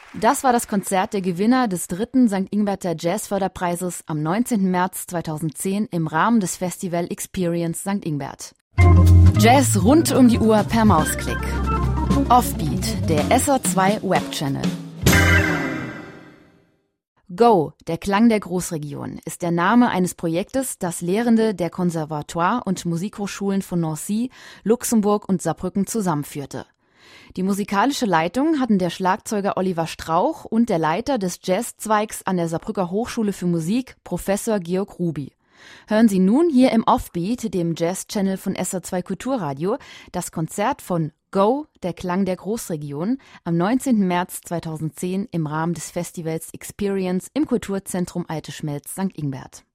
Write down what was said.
Das war das Konzert der Gewinner des 3. St. Ingberter Jazzförderpreises am 19. März 2010 im Rahmen des Festival Experience St. Ingbert. Jazz rund um die Uhr per Mausklick. Offbeat, der SR2 Webchannel. Go, der Klang der Großregion, ist der Name eines Projektes, das Lehrende der Konservatoire- und Musikhochschulen von Nancy, Luxemburg und Saarbrücken zusammenführte. Die musikalische Leitung hatten der Schlagzeuger Oliver Strauch und der Leiter des Jazzzweigs an der Saarbrücker Hochschule für Musik, Professor Georg Ruby. Hören Sie nun hier im Offbeat, dem Jazz-Channel von SR2 Kulturradio, das Konzert von Go, der Klang der Großregion, am 19. März 2010 im Rahmen des Festivals Experience im Kulturzentrum Alte Schmelz St. Ingbert.